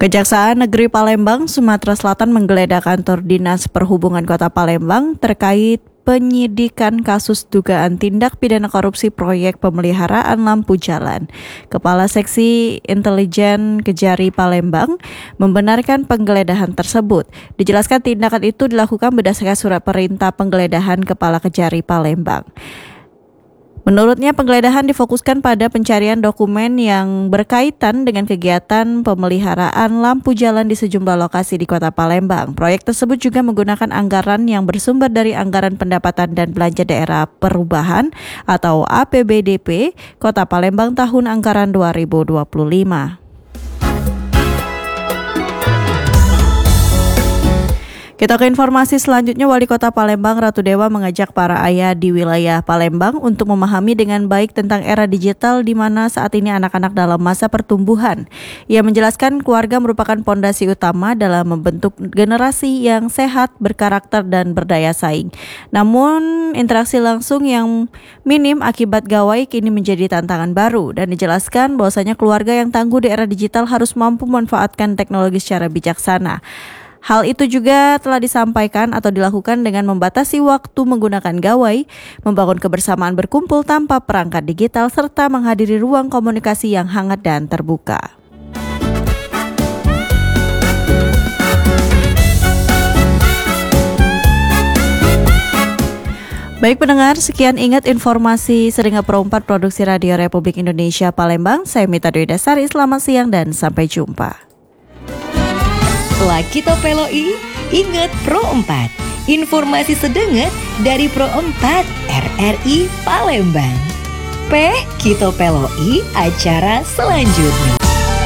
Kejaksaan Negeri Palembang, Sumatera Selatan menggeledah kantor Dinas Perhubungan Kota Palembang terkait penyidikan kasus dugaan tindak pidana korupsi proyek pemeliharaan lampu jalan. Kepala Seksi Intelijen Kejari Palembang membenarkan penggeledahan tersebut. Dijelaskan tindakan itu dilakukan berdasarkan surat perintah penggeledahan Kepala Kejari Palembang. Menurutnya, penggeledahan difokuskan pada pencarian dokumen yang berkaitan dengan kegiatan pemeliharaan lampu jalan di sejumlah lokasi di Kota Palembang. Proyek tersebut juga menggunakan anggaran yang bersumber dari Anggaran Pendapatan dan Belanja Daerah Perubahan atau APBDP Kota Palembang tahun anggaran 2025. Kita ke informasi selanjutnya. Wali Kota Palembang Ratu Dewa mengajak para ayah di wilayah Palembang untuk memahami dengan baik tentang era digital di mana saat ini anak-anak dalam masa pertumbuhan. Ia menjelaskan keluarga merupakan pondasi utama dalam membentuk generasi yang sehat, berkarakter dan berdaya saing. Namun interaksi langsung yang minim akibat gawai kini menjadi tantangan baru, dan dijelaskan bahwasanya keluarga yang tangguh di era digital harus mampu memanfaatkan teknologi secara bijaksana. Hal itu juga telah disampaikan atau dilakukan dengan membatasi waktu menggunakan gawai, membangun kebersamaan berkumpul tanpa perangkat digital, serta menghadiri ruang komunikasi yang hangat dan terbuka. Baik pendengar, sekian ingat informasi Sedengar Pro 4 Produksi Radio Republik Indonesia Palembang. Saya Mita Dwi Dasari, selamat siang dan sampai jumpa. Setelah kita peloi, ingat Pro 4. Informasi sedengat dari Pro 4 RRI Palembang. Kita peloi acara selanjutnya.